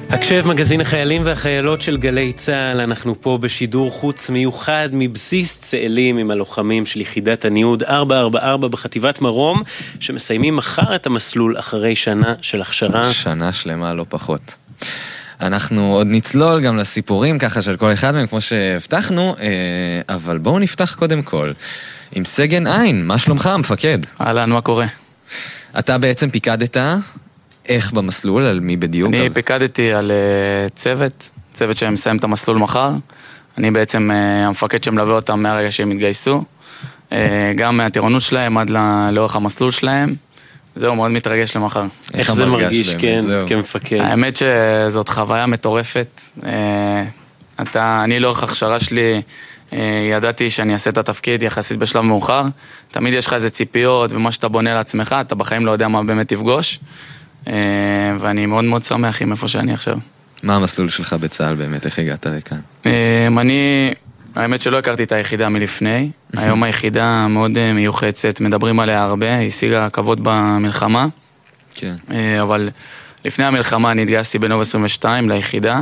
הקשב, מגזין החיילים והחיילות של גלי צהל. אנחנו פה בשידור חוץ מיוחד מבסיס צאלים עם הלוחמים של יחידת הניוד 444 בחטיבת מרום, שמסיימים מחר את המסלול אחרי שנה של הכשרה. שנה שלמה, לא פחות. אנחנו עוד נצלול גם לסיפורים ככה של כל אחד מהם כמו שהבטחנו, אבל בואו נפתח קודם כל עם סגן עין. מה שלומך המפקד? אהלן, מה קורה? אתה בעצם פיקדת איך במסלול, על מי בדיוק? אני פיקדתי על צוות שמסיים את המסלול מחר. אני בעצם המפקד שמלווה אותם מהרגע שהם התגייסו, גם מהטירונות שלהם עד לאורך המסלול שלהם. זהו, מאוד מתרגש למחר. איך זה מרגיש, כן, כמפקד? האמת שזאת חוויה מטורפת. אני לאורך הכשרה שלי ידעתי שאני אעשה את התפקיד יחסית בשלב מאוחר. תמיד יש לך איזה ציפיות, ומה שאתה בונה לעצמך, אתה בחיים לא יודע מה באמת תפגוש. ואני מאוד מאוד שמח עם איפה שאני עכשיו. מה המסלול שלך בצה"ל באמת? איך הגעת לכאן? האמת שלא הכרתי את היחידה מלפני. היום היחידה מאוד מיוחצת, מדברים עליה הרבה, היא השיגה כבוד במלחמה. כן. אבל לפני המלחמה אני התגייסתי בנוב 22 ליחידה.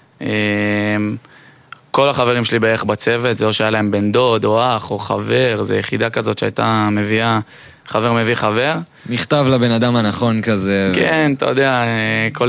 כל החברים שלי בערך בצוות, זה או שהיה להם בן דוד או אח או חבר, זה יחידה כזאת שהייתה מביאה, חבר מביא חבר. מכתב לבן אדם הנכון כזה. כן, אתה יודע, כל